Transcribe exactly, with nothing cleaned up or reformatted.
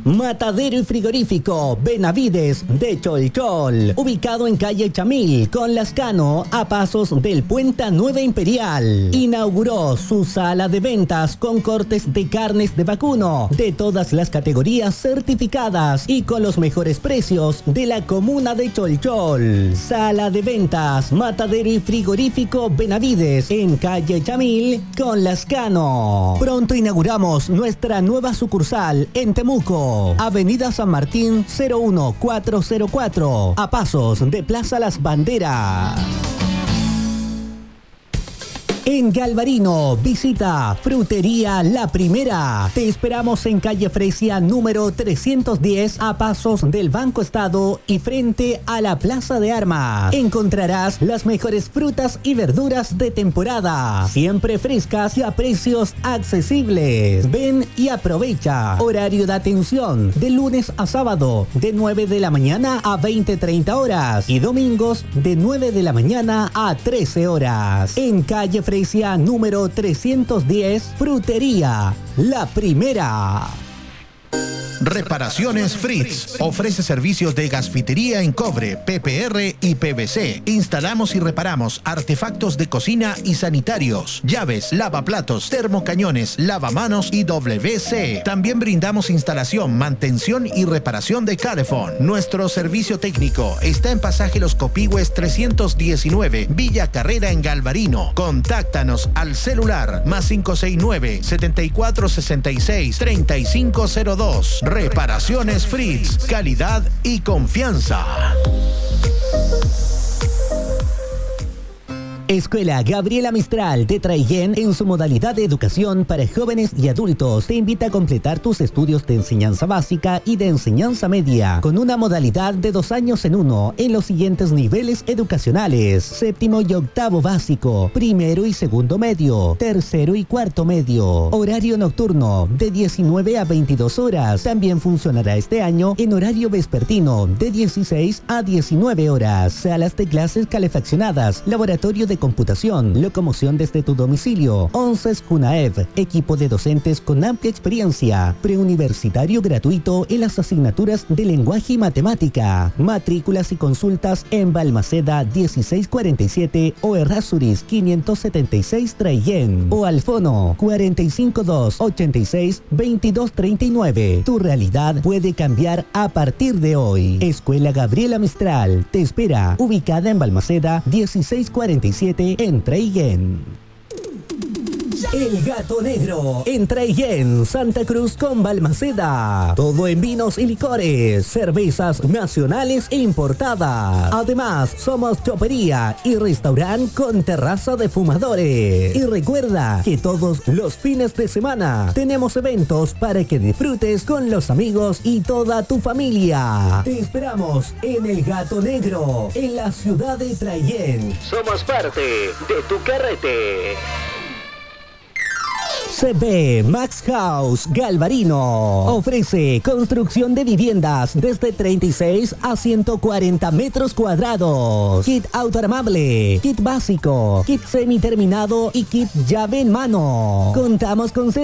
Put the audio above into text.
Matadero y frigorífico Benavides de Cholchol, ubicado en calle Chamil con Lascano, a pasos del Puente Nueva Imperial. Inauguró su sala de ventas con cortes de carnes de vacuno de todas las categorías certificadas y con los mejores precios de la comuna de Cholchol. Sala de ventas Matadero y frigorífico Benavides en calle Chamil con Lascano. Pronto inauguramos nuestra nueva sucursal en Temuco, Avenida San Martín cero uno cuatro cero cuatro, a pasos de Plaza Las Banderas. En Galvarino, visita Frutería La Primera. Te esperamos en calle Fresia número trescientos diez, a pasos del Banco Estado y frente a la Plaza de Armas. Encontrarás las mejores frutas y verduras de temporada, siempre frescas y a precios accesibles. Ven y aprovecha. Horario de atención de lunes a sábado de nueve de la mañana a veinte treinta horas y domingos de nueve de la mañana a trece horas. En calle Fresia número trescientos diez, Frutería La Primera. Reparaciones Fritz ofrece servicios de gasfitería en cobre, P P R y P V C. Instalamos y reparamos artefactos de cocina y sanitarios, llaves, lavaplatos, termocañones, lavamanos y W C. También brindamos instalación, mantención y reparación de calefón. Nuestro servicio técnico está en Pasaje Los Copihue trescientos diecinueve, Villa Carrera en Galvarino. Contáctanos al celular más cinco seis nueve, setenta y cuatro sesenta y seis, treinta y cinco cero dos. Reparaciones Fritz, calidad y confianza. Escuela Gabriela Mistral de Traiguén, en su modalidad de educación para jóvenes y adultos, te invita a completar tus estudios de enseñanza básica y de enseñanza media con una modalidad de dos años en uno en los siguientes niveles educacionales: séptimo y octavo básico, primero y segundo medio, tercero y cuarto medio. Horario nocturno de diecinueve a veintidós horas. También funcionará este año en horario vespertino de dieciséis a diecinueve horas. Salas de clases calefaccionadas, laboratorio de computación, locomoción desde tu domicilio, once Junaev, equipo de docentes con amplia experiencia, preuniversitario gratuito en las asignaturas de lenguaje y matemática. Matrículas y consultas en Balmaceda dieciséis cuarenta y siete o Errázuriz quinientos setenta y seis Traiguén o al fono cuarenta y cinco dos ochenta y seis veintidós treinta y nueve. Tu realidad puede cambiar a partir de hoy. Escuela Gabriela Mistral te espera, ubicada en Balmaceda dieciséis cuarenta y siete en Traiguén. El Gato Negro en Traiguén, Santa Cruz con Balmaceda. Todo en vinos y licores, cervezas nacionales e importadas. Además, somos chopería y restaurante con terraza de fumadores. Y recuerda que todos los fines de semana tenemos eventos para que disfrutes con los amigos y toda tu familia. Te esperamos en El Gato Negro, en la ciudad de Traiguén. Somos parte de tu carrete. C B Max House Galvarino ofrece construcción de viviendas desde treinta y seis a ciento cuarenta metros cuadrados. Kit autoarmable, kit básico, kit semiterminado y kit llave en mano. Contamos con